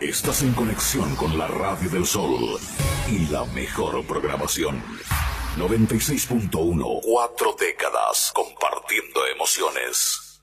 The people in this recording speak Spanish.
Estás en conexión con la Radio del Sol y la mejor programación. 96.1, 4 décadas compartiendo emociones.